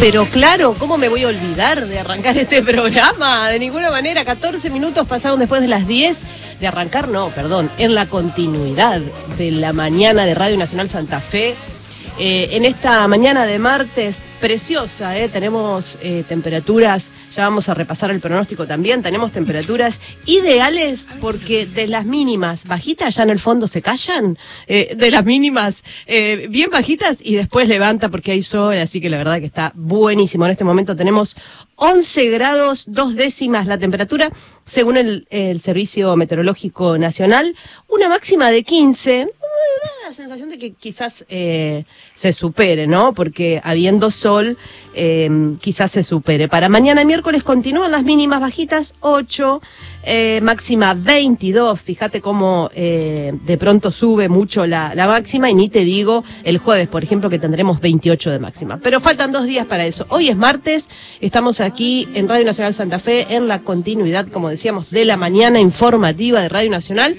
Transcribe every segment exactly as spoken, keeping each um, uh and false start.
Pero claro, ¿cómo me voy a olvidar de arrancar este programa? De ninguna manera, catorce minutos pasaron después de las diez. De arrancar, no, perdón, en la continuidad de la mañana de Radio Nacional Santa Fe. Eh, en esta mañana de martes preciosa, eh, tenemos eh, temperaturas, ya vamos a repasar el pronóstico también, tenemos temperaturas ideales porque de las mínimas bajitas ya en el fondo se callan, eh, de las mínimas eh, bien bajitas y después levanta porque hay sol, así que la verdad que está buenísimo. En este momento tenemos once grados, dos décimas la temperatura, según el, el Servicio Meteorológico Nacional, una máxima de quince. Da la sensación de que quizás eh, se supere, ¿no? Porque habiendo sol, eh, quizás se supere. Para mañana miércoles continúan las mínimas bajitas, ocho, eh, máxima veintidós. Fíjate cómo eh, de pronto sube mucho la, la máxima, y ni te digo el jueves, por ejemplo, que tendremos veintiocho de máxima. Pero faltan dos días para eso. Hoy es martes, estamos aquí en Radio Nacional Santa Fe, en la continuidad, como decíamos, de la mañana informativa de Radio Nacional.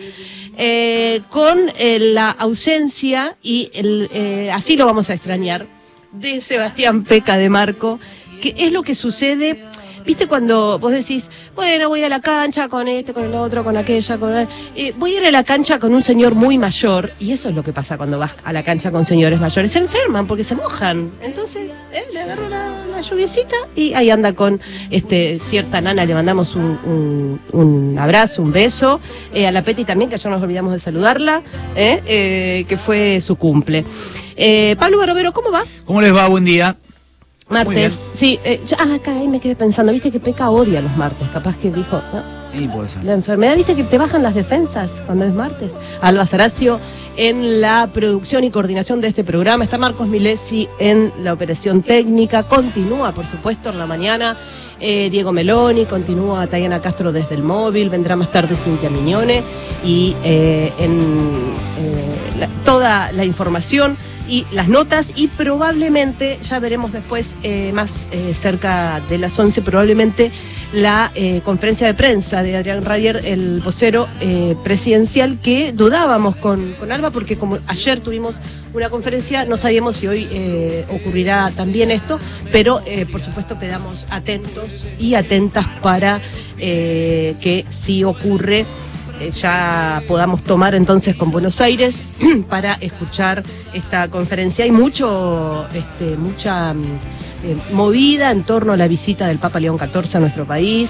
Eh, con eh, la ausencia, y el, eh, así lo vamos a extrañar, de Sebastián Peca de Marco, que es lo que sucede, viste, cuando vos decís, bueno, voy a la cancha con este, con el otro, con aquella, con el, eh, voy a ir a la cancha con un señor muy mayor, y eso es lo que pasa cuando vas a la cancha con señores mayores, se enferman porque se mojan, entonces eh, le agarró la, la lluviecita y ahí anda con este cierta nana. Le mandamos un, un, un abrazo, un beso, eh, a la Peti también, que ayer nos olvidamos de saludarla, eh, eh, que fue su cumple. eh, Pablo Barovero, ¿cómo va? ¿Cómo les va? Buen día. Martes, sí, eh, yo, ah, acá ahí me quedé pensando, viste que Peca odia los martes, capaz que dijo, ¿no? Sí, puede ser. La enfermedad, viste que te bajan las defensas cuando es martes. Alba Saracio en la producción y coordinación de este programa, está Marcos Milesi en la operación técnica, continúa por supuesto en la mañana eh, Diego Meloni, continúa Tayana Castro desde el móvil, vendrá más tarde Cintia Miñone, y eh, en eh, la, toda la información y las notas, y probablemente, ya veremos después, eh, más eh, cerca de las once, probablemente la eh, conferencia de prensa de Adrián Rayer, el vocero eh, presidencial, que dudábamos con, con Alba, porque como ayer tuvimos una conferencia, no sabíamos si hoy eh, ocurrirá también esto, pero eh, por supuesto quedamos atentos y atentas para eh, que si ocurre, ya podamos tomar entonces con Buenos Aires para escuchar esta conferencia. Hay mucho, este, mucha eh, movida en torno a la visita del Papa León catorce a nuestro país.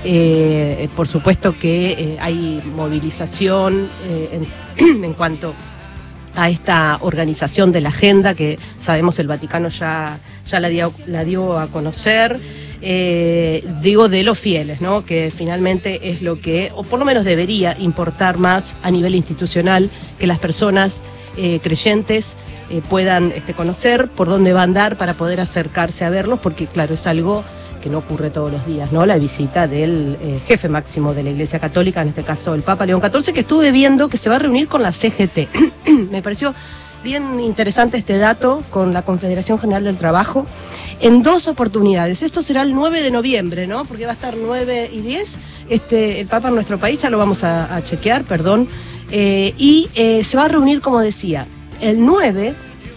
Eh, por supuesto que eh, hay movilización eh, en, en cuanto a esta organización de la agenda, que sabemos el Vaticano ya, ya la dio, la dio a conocer. Eh, digo, de los fieles, ¿no? Que finalmente es lo que, o por lo menos debería importar más a nivel institucional, que las personas eh, creyentes eh, puedan este, conocer por dónde va a andar para poder acercarse a verlos, porque claro, es algo que no ocurre todos los días, ¿no? La visita del eh, jefe máximo de la Iglesia Católica, en este caso el Papa León catorce, que estuve viendo que se va a reunir con la C G T. Me pareció bien interesante este dato, con la Confederación General del Trabajo, en dos oportunidades. Esto será el nueve de noviembre, ¿no? Porque va a estar nueve y diez, este, el Papa en nuestro país, ya lo vamos a, a chequear, perdón. Eh, y eh, se va a reunir, como decía, el nueve,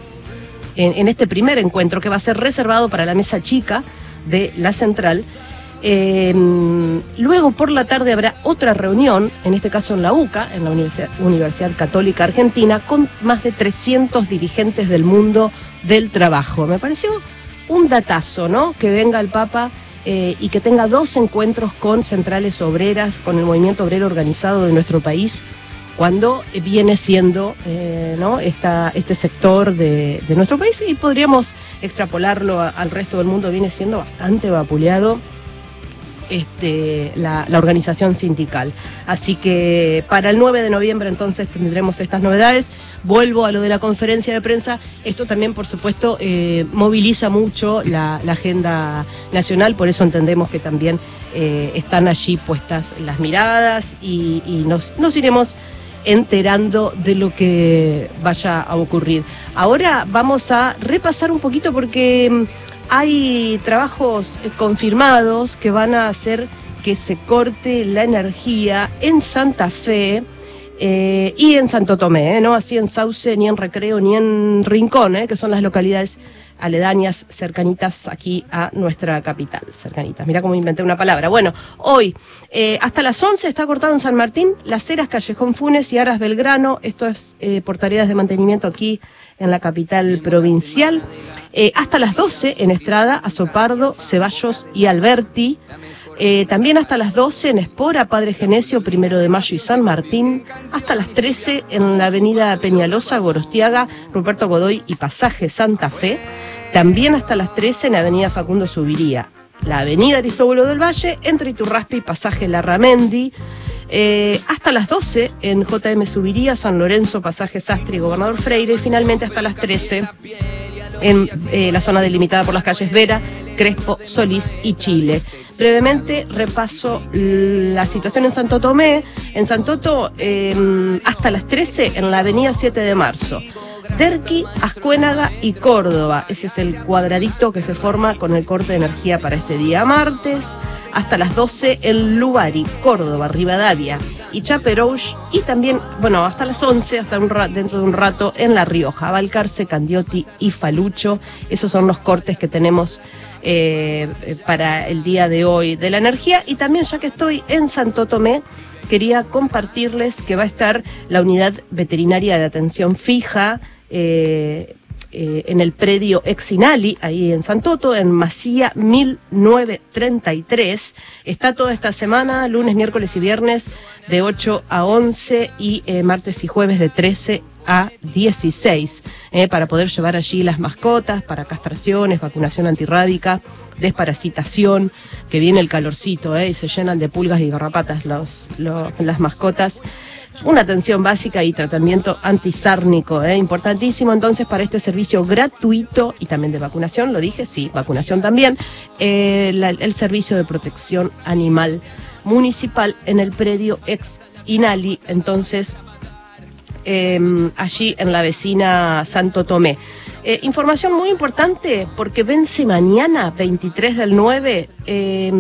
en, en este primer encuentro, que va a ser reservado para la mesa chica de la central. Eh, luego por la tarde habrá otra reunión, en este caso en la U C A, en la Universidad, Universidad Católica Argentina, con más de trescientos dirigentes del mundo del trabajo. Me pareció un datazo, ¿no? Que venga el Papa eh, y que tenga dos encuentros con centrales obreras, con el movimiento obrero organizado de nuestro país, cuando viene siendo eh, ¿no? Esta, este sector de, de nuestro país, y podríamos extrapolarlo a, al resto del mundo, viene siendo bastante vapuleado Este, la, la organización sindical. Así que para el nueve de noviembre entonces tendremos estas novedades. Vuelvo a lo de la conferencia de prensa. Esto también, por supuesto, eh, moviliza mucho la, la agenda nacional, por eso entendemos que también eh, están allí puestas las miradas, y, y nos, nos iremos enterando de lo que vaya a ocurrir. Ahora vamos a repasar un poquito, porque hay trabajos confirmados que van a hacer que se corte la energía en Santa Fe eh, y en Santo Tomé, ¿eh? No así en Sauce, ni en Recreo, ni en Rincón, ¿eh? Que son las localidades aledañas, cercanitas aquí a nuestra capital. Cercanitas, mira cómo inventé una palabra. Bueno, hoy eh, hasta las once está cortado en San Martín, Las Heras, Callejón Funes y Aras Belgrano. Esto es eh, por tareas de mantenimiento aquí en la capital provincial. Eh, hasta las doce en Estrada, Azopardo, Ceballos y Alberti. Eh, también hasta las doce en Espora, Padre Genesio, Primero de Mayo y San Martín. Hasta las trece en la avenida Peñalosa, Gorostiaga, Ruperto Godoy y Pasaje Santa Fe. También hasta las trece en avenida Facundo Subiría. La avenida Aristóbulo del Valle, entre Iturraspe y Pasaje Larramendi. Eh, hasta las doce en J M Subiría, San Lorenzo, Pasaje Sastre y Gobernador Freire. Y finalmente hasta las trece en eh, la zona delimitada por las calles Vera, Crespo, Solís y Chile. Brevemente repaso la situación en Santo Tomé. En Santo Tomé, eh, hasta las trece en la avenida siete de marzo. Derqui, Ascuénaga y Córdoba. Ese es el cuadradito que se forma con el corte de energía para este día martes. Hasta las doce en Lugari, Córdoba, Rivadavia y Chaperouch. Y también, bueno, hasta las once, hasta un ra- dentro de un rato, en La Rioja, Balcarce, Candioti y Falucho. Esos son los cortes que tenemos Eh, para el día de hoy de la energía. Y también, ya que estoy en Santo Tomé, quería compartirles que va a estar la unidad veterinaria de atención fija eh, eh, en el predio Exinali, ahí en Santoto, en Macía mil novecientos treinta y tres. Está toda esta semana, lunes, miércoles y viernes, de ocho a once y eh, martes y jueves de trece a dieciséis, eh, para poder llevar allí las mascotas, para castraciones, vacunación antirrábica, desparasitación, que viene el calorcito, eh, y se llenan de pulgas y garrapatas los, los, las mascotas. Una atención básica y tratamiento antisárnico, eh, importantísimo entonces para este servicio gratuito y también de vacunación, lo dije, sí, vacunación también, eh, la, el servicio de protección animal municipal en el predio ex Inali, entonces Eh, allí en la vecina Santo Tomé. Eh, información muy importante porque vence mañana, veintitrés del nueve, eh,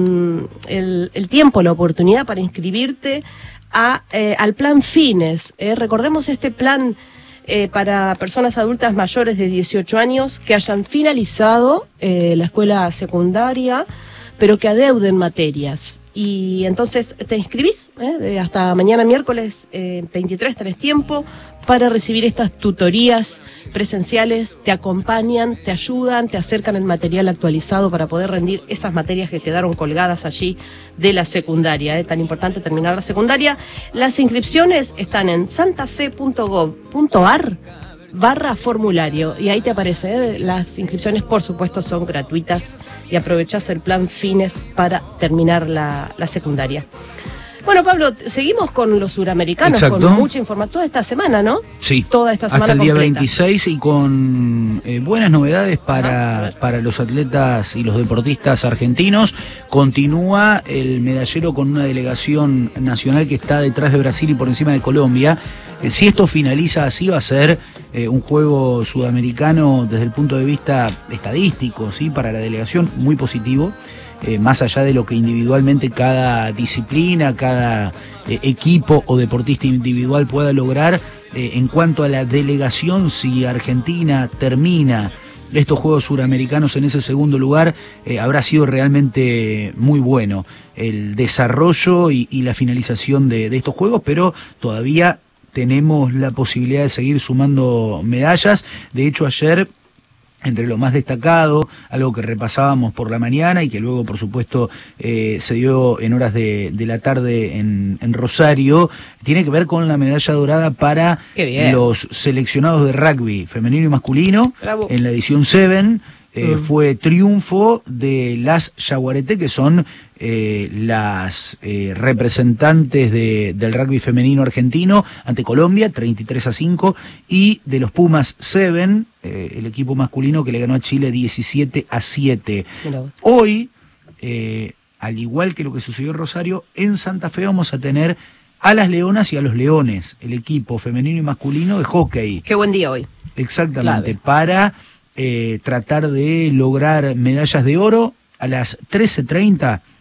el, el tiempo, la oportunidad para inscribirte a, eh, al plan Fines. Eh, recordemos este plan eh, para personas adultas mayores de dieciocho años que hayan finalizado eh, la escuela secundaria, pero que adeuden materias. Y entonces te inscribís, ¿eh? hasta mañana miércoles eh, veintitrés tenés tiempo para recibir estas tutorías presenciales, te acompañan, te ayudan, te acercan el material actualizado para poder rendir esas materias que quedaron colgadas allí de la secundaria, ¿eh? Tan importante terminar la secundaria. Las inscripciones están en santafe punto gov punto ar barra formulario y ahí te aparece, ¿eh? Las inscripciones por supuesto son gratuitas y aprovechás el plan Fines para terminar la, la secundaria. Bueno, Pablo, seguimos con los suramericanos. Exacto. Con mucha información toda esta semana, ¿no? Sí, toda esta semana hasta el día completa. veintiséis y con eh, buenas novedades para, ah, para los atletas y los deportistas argentinos. Continúa el medallero con una delegación nacional que está detrás de Brasil y por encima de Colombia. Eh, si esto finaliza así, va a ser eh, un juego sudamericano desde el punto de vista estadístico, ¿sí? Para la delegación, muy positivo. Eh, más allá de lo que individualmente cada disciplina, cada eh, equipo o deportista individual pueda lograr, eh, en cuanto a la delegación, si Argentina termina estos Juegos Suramericanos en ese segundo lugar, eh, habrá sido realmente muy bueno el desarrollo y, y la finalización de, de estos Juegos, pero todavía tenemos la posibilidad de seguir sumando medallas. De hecho, ayer, entre lo más destacado, algo que repasábamos por la mañana y que luego, por supuesto, eh, se dio en horas de, de la tarde en, en Rosario, tiene que ver con la medalla dorada para los seleccionados de rugby femenino y masculino. Bravo. En la edición siete. Eh, mm. Fue triunfo de las Yaguareté, que son eh, las eh, representantes de, del rugby femenino argentino ante Colombia, treinta y tres a cinco, y de los Pumas siete, eh, el equipo masculino que le ganó a Chile diecisiete a siete. Hoy, eh, al igual que lo que sucedió en Rosario, en Santa Fe vamos a tener a las Leonas y a los Leones, el equipo femenino y masculino de hockey. Qué buen día hoy. Exactamente, clave. Para Eh, tratar de lograr medallas de oro. A las trece treinta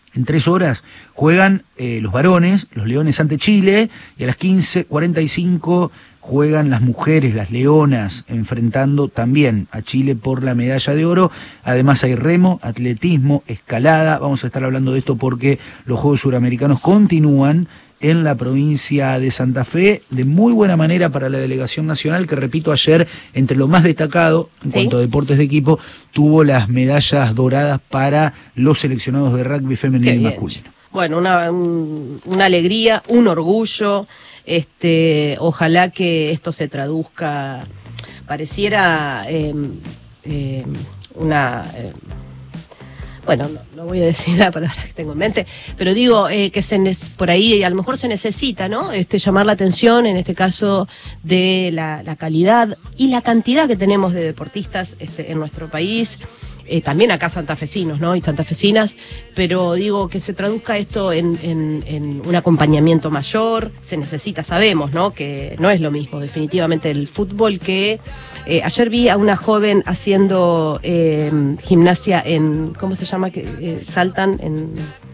En tres horas juegan eh, los varones, los Leones ante Chile, y a las quince cuarenta y cinco juegan las mujeres, las Leonas, enfrentando también a Chile por la medalla de oro. Además hay remo, atletismo, escalada. Vamos a estar hablando de esto porque los Juegos Suramericanos continúan en la provincia de Santa Fe, de muy buena manera para la delegación nacional, que repito, ayer, entre lo más destacado en ¿Sí? cuanto a deportes de equipo, tuvo las medallas doradas para los seleccionados de rugby femenino y masculino. Bueno, una, un, una alegría, un orgullo, este, ojalá que esto se traduzca, pareciera eh, eh, una... Eh, bueno, no, no voy a decir la palabra que tengo en mente, pero digo eh, que se por ahí a lo mejor se necesita, ¿no? Este, llamar la atención, en este caso, de la, la calidad y la cantidad que tenemos de deportistas este, en nuestro país. Eh, también acá santafesinos, ¿no? Y santafesinas, pero digo que se traduzca esto en, en, en un acompañamiento mayor, se necesita, sabemos, ¿no? Que no es lo mismo, definitivamente, el fútbol que... Eh, ayer vi a una joven haciendo eh, gimnasia en, ¿cómo se llama? Que eh, saltan en...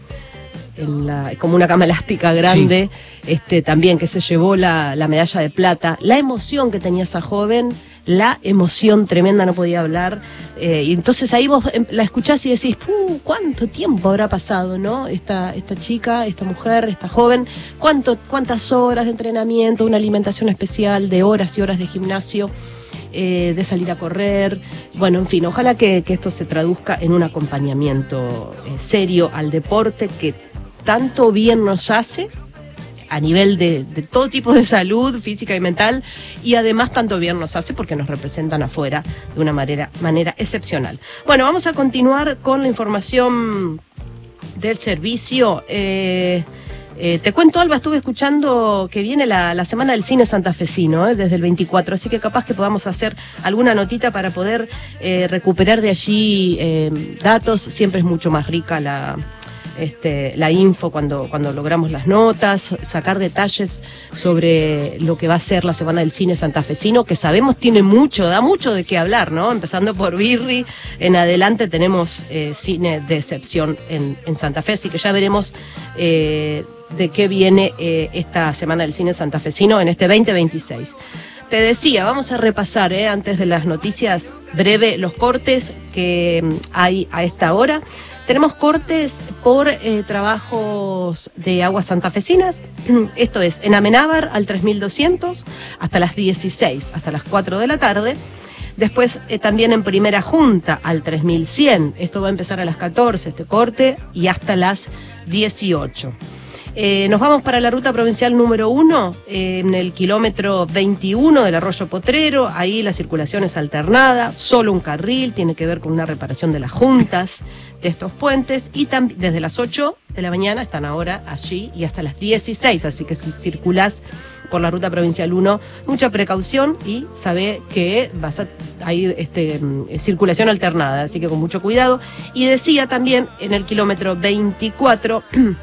En la, como una cama elástica grande, sí. este también que se llevó la, la medalla de plata, la emoción que tenía esa joven, la emoción tremenda, no podía hablar, eh, y entonces ahí vos la escuchás y decís, ¡puh! ¿Cuánto tiempo habrá pasado, no? Esta, esta chica, esta mujer, esta joven, ¿cuánto, cuántas horas de entrenamiento, una alimentación especial, de horas y horas de gimnasio, eh, de salir a correr, bueno, en fin, ojalá que, que esto se traduzca en un acompañamiento eh, serio al deporte que tanto bien nos hace a nivel de, de todo tipo de salud física y mental, y además tanto bien nos hace porque nos representan afuera de una manera, manera excepcional. Bueno, vamos a continuar con la información del servicio. Eh, eh, te cuento, Alba, estuve escuchando que viene la, la Semana del Cine Santafesino, eh, desde el veinticuatro, así que capaz que podamos hacer alguna notita para poder eh, recuperar de allí eh, datos. Siempre es mucho más rica la... Este, la info cuando, cuando logramos las notas, sacar detalles sobre lo que va a ser la Semana del Cine Santafesino, que sabemos tiene mucho, da mucho de qué hablar, ¿no? Empezando por Birri, en adelante tenemos eh, cine de excepción en, en Santa Fe, así que ya veremos eh, de qué viene eh, esta Semana del Cine Santafesino en este veinte veintiséis. Te decía, vamos a repasar, eh, antes de las noticias, breve los cortes que hay a esta hora. Tenemos cortes por eh, trabajos de aguas santafesinas, esto es en Amenábar al tres mil doscientos hasta las dieciséis, hasta las cuatro de la tarde. Después eh, también en Primera Junta al tres mil cien, esto va a empezar a las catorce este corte y hasta las dieciocho. Eh, nos vamos para la ruta provincial número uno, eh, en el kilómetro veintiuno del Arroyo Potrero. Ahí la circulación es alternada, solo un carril, tiene que ver con una reparación de las juntas de estos puentes, y también desde las ocho de la mañana están ahora allí y hasta las dieciséis, así que si circulás por la ruta provincial uno, mucha precaución y sabe que vas a, a ir este, circulación alternada, así que con mucho cuidado. Y decía también en el kilómetro veinticuatro,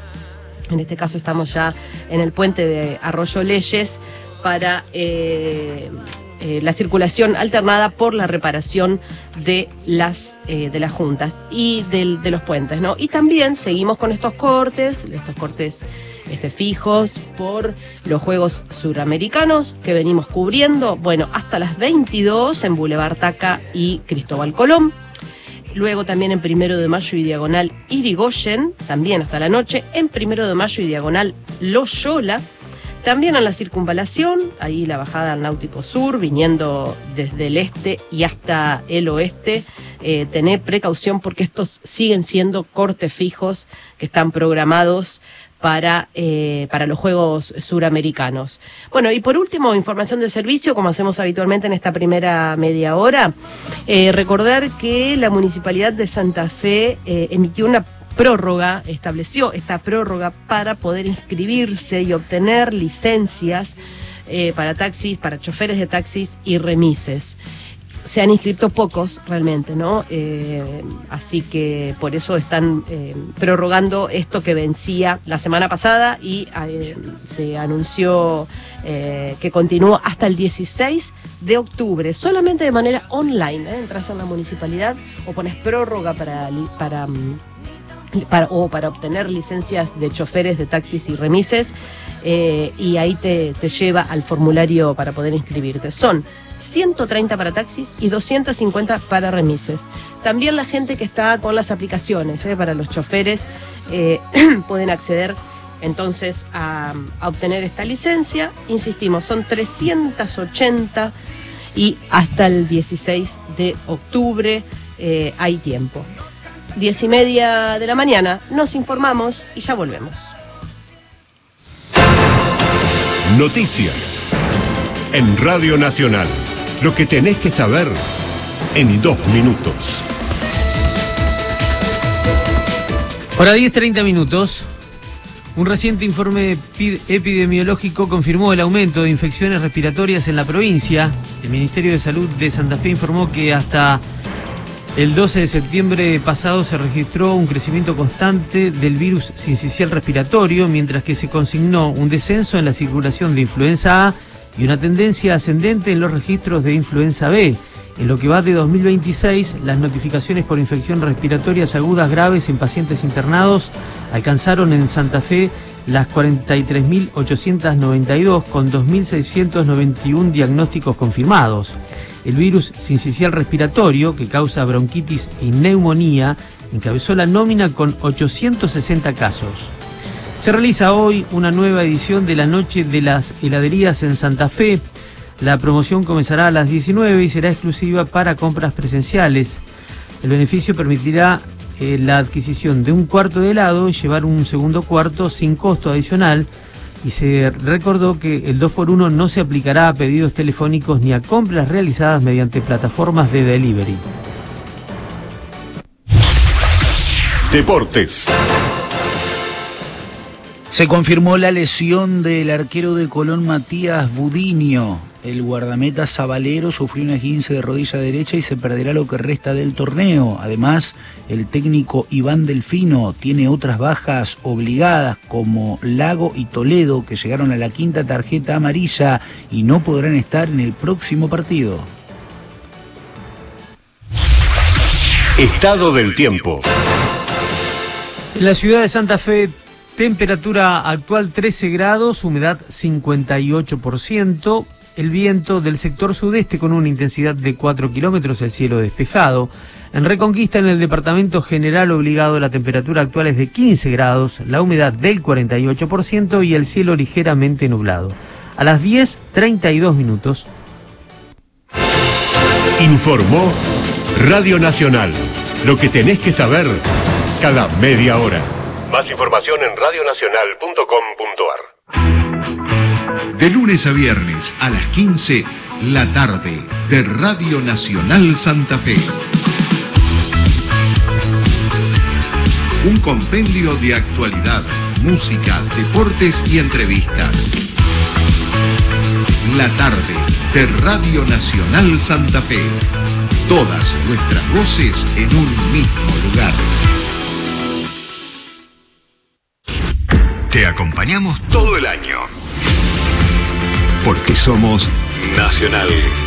en este caso estamos ya en el puente de Arroyo Leyes, para eh, eh, la circulación alternada por la reparación de las eh, de las juntas y del, de los puentes, ¿no? Y también seguimos con estos cortes, estos cortes este, fijos por los Juegos Suramericanos que venimos cubriendo, bueno, hasta las veintidós en Boulevard Taca y Cristóbal Colón. Luego también en Primero de Mayo y Diagonal Irigoyen, también hasta la noche, en Primero de Mayo y Diagonal Loyola, también en la Circunvalación, ahí la bajada al Náutico Sur, viniendo desde el este y hasta el oeste. Eh, tener precaución porque estos siguen siendo cortes fijos que están programados para, eh, para los Juegos Suramericanos. Bueno, y por último, información de servicio, como hacemos habitualmente en esta primera media hora. Eh, recordar que la Municipalidad de Santa Fe eh, emitió una prórroga, estableció esta prórroga para poder inscribirse y obtener licencias eh, para taxis, para choferes de taxis y remises. Se han inscrito pocos realmente, ¿no? Eh, así que por eso están eh, prorrogando esto que vencía la semana pasada y eh, se anunció eh, que continúa hasta el dieciséis de octubre, solamente de manera online, ¿eh? Entras en la municipalidad o pones prórroga para, para um, para, o para obtener licencias de choferes de taxis y remises, eh, y ahí te, te lleva al formulario para poder inscribirte. Son ciento treinta para taxis y doscientos cincuenta para remises. También la gente que está con las aplicaciones, eh, para los choferes, eh, pueden acceder entonces a, a obtener esta licencia. Insistimos, son trescientos ochenta y hasta el dieciséis de octubre eh, hay tiempo. Diez y media de la mañana, nos informamos y ya volvemos. Noticias en Radio Nacional. Lo que tenés que saber en dos minutos. Hora diez, treinta minutos. Un reciente informe epidemiológico confirmó el aumento de infecciones respiratorias en la provincia. El Ministerio de Salud de Santa Fe informó que hasta el doce de septiembre pasado se registró un crecimiento constante del virus sincicial respiratorio, mientras que se consignó un descenso en la circulación de influenza A y una tendencia ascendente en los registros de influenza B. En lo que va de dos mil veintiséis, las notificaciones por infección respiratorias agudas graves en pacientes internados alcanzaron en Santa Fe las cuarenta y tres mil ochocientos noventa y dos, con dos mil seiscientos noventa y uno diagnósticos confirmados. El virus sincicial respiratorio, que causa bronquitis y neumonía, encabezó la nómina con ochocientos sesenta casos. Se realiza hoy una nueva edición de la Noche de las Heladerías en Santa Fe. La promoción comenzará a las diecinueve y será exclusiva para compras presenciales. El beneficio permitirá eh, la adquisición de un cuarto de helado y llevar un segundo cuarto sin costo adicional. Y se recordó que el dos por uno no se aplicará a pedidos telefónicos ni a compras realizadas mediante plataformas de delivery. Deportes. Se confirmó la lesión del arquero de Colón, Matías Budiño. El guardameta Zabalero sufrió un esguince de rodilla derecha y se perderá lo que resta del torneo. Además, el técnico Iván Delfino tiene otras bajas obligadas como Lago y Toledo, que llegaron a la quinta tarjeta amarilla y no podrán estar en el próximo partido. Estado del tiempo. En la ciudad de Santa Fe, temperatura actual trece grados, humedad cincuenta y ocho por ciento. El viento del sector sudeste con una intensidad de cuatro kilómetros, el cielo despejado. En Reconquista, en el departamento General Obligado, la temperatura actual es de quince grados, la humedad del cuarenta y ocho por ciento y el cielo ligeramente nublado. A las diez, treinta y dos minutos. Informó Radio Nacional. Lo que tenés que saber cada media hora. Más información en radio nacional punto com punto ar. De lunes a viernes a las quince, la tarde de Radio Nacional Santa Fe. Un compendio de actualidad, música, deportes y entrevistas. La tarde de Radio Nacional Santa Fe. Todas nuestras voces en un mismo lugar. Te acompañamos todo el año. Porque somos Nacional.